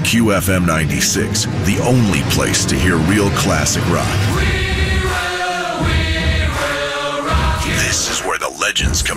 QFM 96, the only place to hear real classic rock. We will rock you. This is where the legends come